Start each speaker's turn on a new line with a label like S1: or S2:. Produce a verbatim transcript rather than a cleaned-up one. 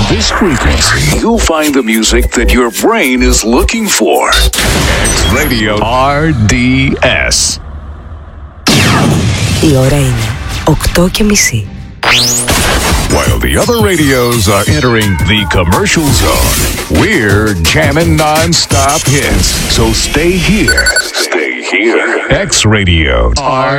S1: this frequency, you'll find the music that your brain is looking for. X-Radio αρ ντι ες.
S2: Η ώρα είναι οκτώ και μισή.
S1: While the other radios are entering the commercial zone, we're jamming non-stop hits. So stay here. Stay here. X-Radio R